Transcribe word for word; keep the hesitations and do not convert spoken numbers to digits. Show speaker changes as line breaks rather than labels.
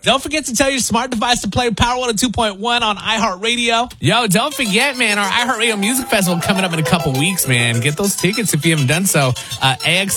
Don't forget to tell your smart device to play Power one oh two point one on iHeartRadio. Yo, don't forget, man, our iHeartRadio Music Festival coming up in a couple weeks, man. Get those tickets if you haven't done so. Uh, A X